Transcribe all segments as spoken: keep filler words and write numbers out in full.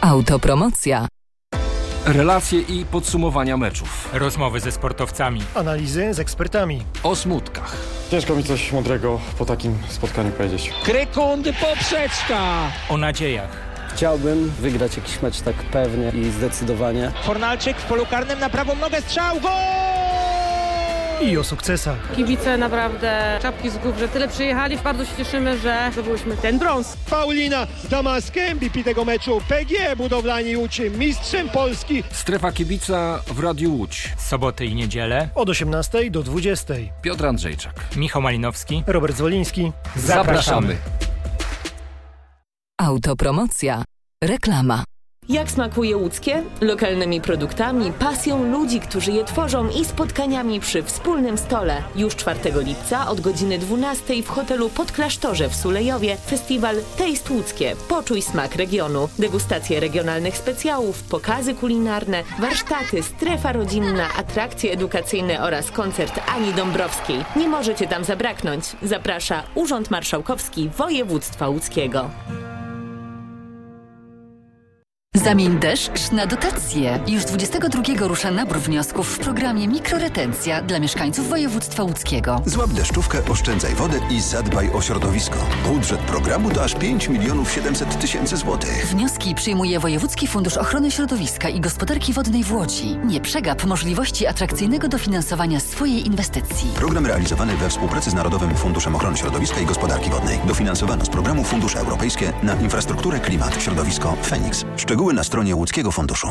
Autopromocja. Relacje i podsumowania meczów. Rozmowy ze sportowcami. Analizy z ekspertami. O smutkach. Ciężko mi coś mądrego po takim spotkaniu powiedzieć. Krykundy poprzeczka. O nadziejach. Chciałbym wygrać jakiś mecz tak pewnie i zdecydowanie. Fornalczyk w polu karnym na prawą nogę, strzał, gol! I o sukcesach. Kibice naprawdę czapki z głów, że tyle przyjechali. Bardzo się cieszymy, że zdobyliśmy ten brąz. Paulina Damaskę, M V P tego meczu. P G Budowlani Łódź, mistrzem Polski. Strefa kibica w Radiu Łódź. Soboty i niedzielę. Od osiemnastej do dwudziestej. Piotr Andrzejczak. Michał Malinowski. Robert Zwoliński. Zapraszamy. Autopromocja. Reklama. Jak smakuje łódzkie? Lokalnymi produktami, pasją ludzi, którzy je tworzą i spotkaniami przy wspólnym stole. Już czwartego lipca od godziny dwunastej w hotelu Podklasztorze w Sulejowie festiwal Taste Łódzkie. Poczuj smak regionu. Degustacje regionalnych specjałów, pokazy kulinarne, warsztaty, strefa rodzinna, atrakcje edukacyjne oraz koncert Ani Dąbrowskiej. Nie możecie tam zabraknąć. Zaprasza Urząd Marszałkowski Województwa Łódzkiego. Zamień deszcz na dotacje. Już dwudziestego drugiego rusza nabór wniosków w programie Mikroretencja dla mieszkańców województwa łódzkiego. Złap deszczówkę, oszczędzaj wodę i zadbaj o środowisko. Budżet programu to aż pięć milionów siedemset tysięcy złotych. Wnioski przyjmuje Wojewódzki Fundusz Ochrony Środowiska i Gospodarki Wodnej w Łodzi. Nie przegap możliwości atrakcyjnego dofinansowania swojej inwestycji. Program realizowany we współpracy z Narodowym Funduszem Ochrony Środowiska i Gospodarki Wodnej. Dofinansowano z programu Fundusze Europejskie na infrastrukturę, klimat, środowisko, Feniks. Szczegóły na stronie Łódzkiego Funduszu.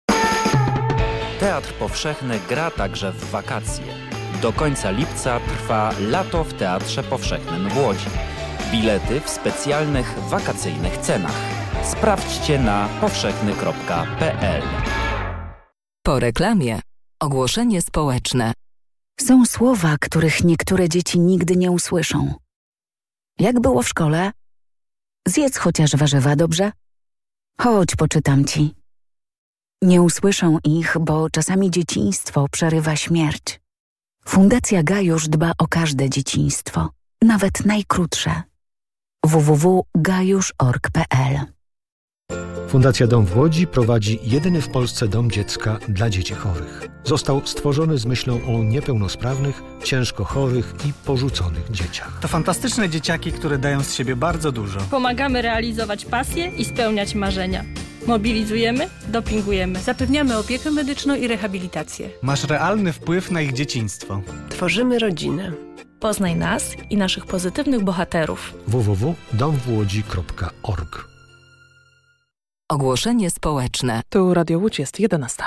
Teatr Powszechny gra także w wakacje. Do końca lipca trwa Lato w Teatrze Powszechnym w Łodzi. Bilety w specjalnych wakacyjnych cenach. Sprawdźcie na powszechny kropka p l. Po reklamie. Ogłoszenie społeczne. Są słowa, których niektóre dzieci nigdy nie usłyszą. Jak było w szkole? Zjedz chociaż warzywa, dobrze? Chodź, poczytam ci. Nie usłyszą ich, bo czasami dzieciństwo przerywa śmierć. Fundacja Gajusz dba o każde dzieciństwo, nawet najkrótsze. w w w kropka gajusz kropka org kropka p l. Fundacja Dom w Łodzi prowadzi jedyny w Polsce dom dziecka dla dzieci chorych. Został stworzony z myślą o niepełnosprawnych, ciężko chorych i porzuconych dzieciach. To fantastyczne dzieciaki, które dają z siebie bardzo dużo. Pomagamy realizować pasje i spełniać marzenia. Mobilizujemy, dopingujemy. Zapewniamy opiekę medyczną i rehabilitację. Masz realny wpływ na ich dzieciństwo. Tworzymy rodzinę. Poznaj nas i naszych pozytywnych bohaterów. w w w kropka dom w łodzi kropka org. Ogłoszenie społeczne. Tu Radio Łódź, jest jedenasta.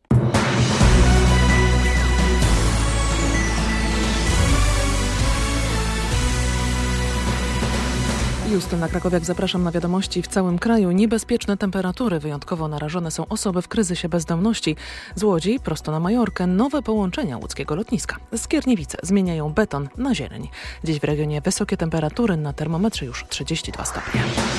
Justyna Krakowiak, zapraszam na wiadomości. W całym kraju niebezpieczne temperatury. Wyjątkowo narażone są osoby w kryzysie bezdomności. Z Łodzi prosto na Majorkę nowe połączenia łódzkiego lotniska. Skierniewice zmieniają beton na zieleń. Dziś w regionie wysokie temperatury, na termometrze już trzydzieści dwa stopnie.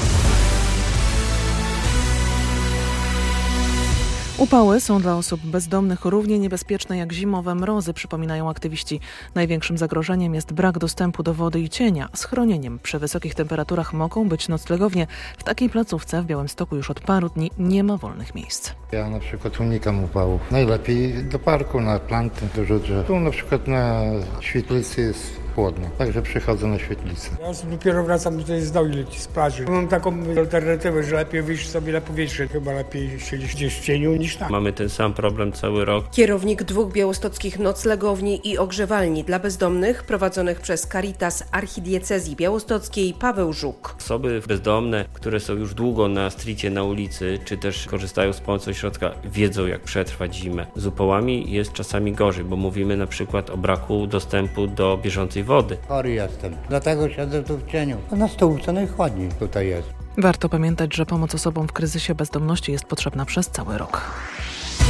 Upały są dla osób bezdomnych równie niebezpieczne jak zimowe mrozy, przypominają aktywiści. Największym zagrożeniem jest brak dostępu do wody i cienia. Schronieniem przy wysokich temperaturach mogą być noclegownie. W takiej placówce w Białymstoku już od paru dni nie ma wolnych miejsc. Ja na przykład unikam upałów. Najlepiej do parku, na planty, dużo drzew. Tu na przykład na świetlicy jest chłodno, także przychodzę na świetlicę. Ja dopiero wracam tutaj z nogi, z plaży. Mam taką alternatywę, że lepiej wyjść sobie na powietrze. Chyba lepiej siedzieć gdzieś w cieniu niż tam. Mamy ten sam problem cały rok. Kierownik dwóch białostockich noclegowni i ogrzewalni dla bezdomnych prowadzonych przez Caritas Archidiecezji Białostockiej Paweł Żuk. Osoby bezdomne, które są już długo na stricie na ulicy, czy też korzystają z pomocy ośrodka, wiedzą jak przetrwać zimę. Z upałami jest czasami gorzej, bo mówimy na przykład o braku dostępu do bieżącej wody. Chory jestem, dlatego siedzę tu w cieniu. A na stołówce najchłodniej tutaj jest. Warto pamiętać, że pomoc osobom w kryzysie bezdomności jest potrzebna przez cały rok.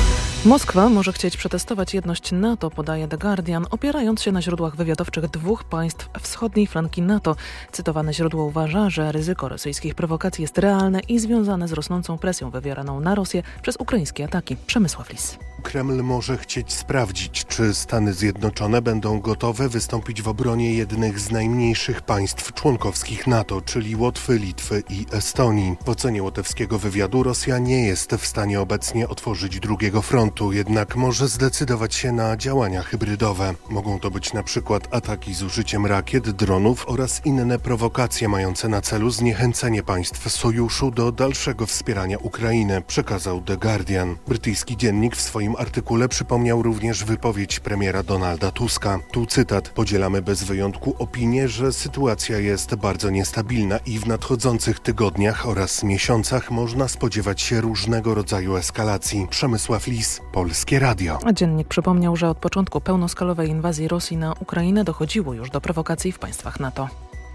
Moskwa może chcieć przetestować jedność NATO, podaje The Guardian, opierając się na źródłach wywiadowczych dwóch państw wschodniej flanki NATO. Cytowane źródło uważa, że ryzyko rosyjskich prowokacji jest realne i związane z rosnącą presją wywieraną na Rosję przez ukraińskie ataki. Przemysław Lis. Kreml może chcieć sprawdzić, czy Stany Zjednoczone będą gotowe wystąpić w obronie jednych z najmniejszych państw członkowskich NATO, czyli Łotwy, Litwy i Estonii. W ocenie łotewskiego wywiadu Rosja nie jest w stanie obecnie otworzyć drugiego frontu, jednak może zdecydować się na działania hybrydowe. Mogą to być na przykład ataki z użyciem rakiet, dronów oraz inne prowokacje mające na celu zniechęcenie państw sojuszu do dalszego wspierania Ukrainy, przekazał The Guardian. Brytyjski dziennik w swoim artykule przypomniał również wypowiedź premiera Donalda Tuska. Tu cytat: podzielamy bez wyjątku opinię, że sytuacja jest bardzo niestabilna i w nadchodzących tygodniach oraz miesiącach można spodziewać się różnego rodzaju eskalacji. Przemysław Lis, Polskie Radio. A dziennik przypomniał, że od początku pełnoskalowej inwazji Rosji na Ukrainę dochodziło już do prowokacji w państwach NATO.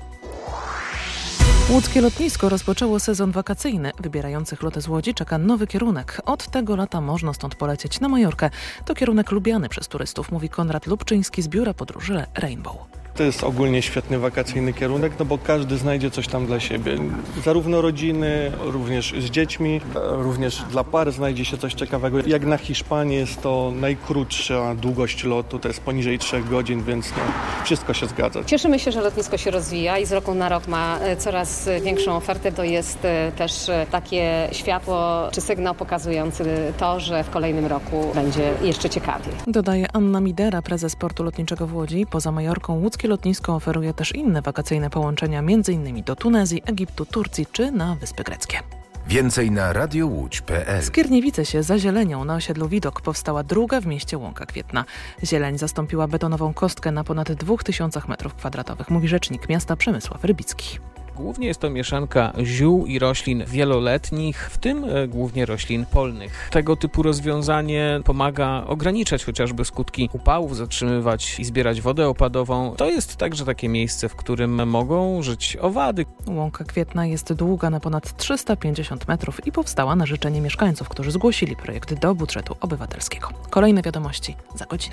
Łódzkie lotnisko rozpoczęło sezon wakacyjny. Wybierających loty z Łodzi czeka nowy kierunek. Od tego lata można stąd polecieć na Majorkę. To kierunek lubiany przez turystów, mówi Konrad Lubczyński z biura podróży Rainbow. To jest ogólnie świetny wakacyjny kierunek, no bo każdy znajdzie coś tam dla siebie. Zarówno rodziny, również z dziećmi, również dla par znajdzie się coś ciekawego. Jak na Hiszpanię jest to najkrótsza długość lotu, to jest poniżej trzech godzin, więc no, wszystko się zgadza. Cieszymy się, że lotnisko się rozwija i z roku na rok ma coraz większą ofertę. To jest też takie światło czy sygnał pokazujący to, że w kolejnym roku będzie jeszcze ciekawiej. Dodaje Anna Midera, prezes Portu Lotniczego w Łodzi. Poza Majorką łódzkie lotnisko oferuje też inne wakacyjne połączenia, m.in. do Tunezji, Egiptu, Turcji czy na Wyspy Greckie. Więcej na radiowódź kropka pe el. Skierniewice się zazielenią. Na osiedlu Widok powstała druga w mieście łąka kwietna. Zieleń zastąpiła betonową kostkę na ponad dwóch tysiącach metrów kwadratowych, mówi rzecznik miasta Przemysław Rybicki. Głównie jest to mieszanka ziół i roślin wieloletnich, w tym głównie roślin polnych. Tego typu rozwiązanie pomaga ograniczać chociażby skutki upałów, zatrzymywać i zbierać wodę opadową. To jest także takie miejsce, w którym mogą żyć owady. Łąka kwietna jest długa na ponad trzysta pięćdziesiąt metrów i powstała na życzenie mieszkańców, którzy zgłosili projekt do budżetu obywatelskiego. Kolejne wiadomości za godzinę.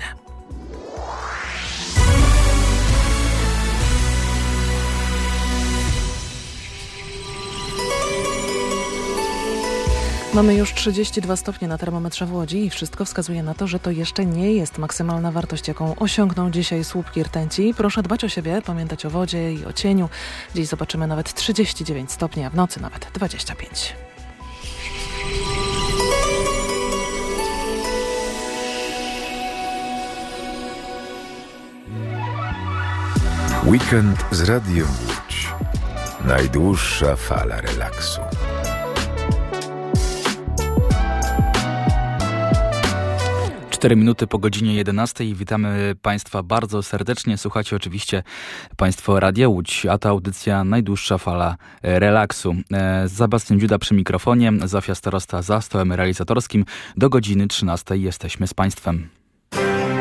Mamy już trzydzieści dwa stopnie na termometrze w Łodzi i wszystko wskazuje na to, że to jeszcze nie jest maksymalna wartość, jaką osiągną dzisiaj słupki rtęci. Proszę dbać o siebie, pamiętać o wodzie i o cieniu. Dziś zobaczymy nawet trzydzieści dziewięć stopni, a w nocy nawet dwadzieścia pięć. Weekend z Radiem Łódź. Najdłuższa fala relaksu. cztery minuty po godzinie jedenastej. Witamy Państwa bardzo serdecznie. Słuchacie oczywiście Państwo Radia Łódź, a ta audycja najdłuższa fala relaksu. Sebastian Dziuda przy mikrofonie, Zofia Starosta za stołem realizatorskim. Do godziny trzynastej jesteśmy z Państwem.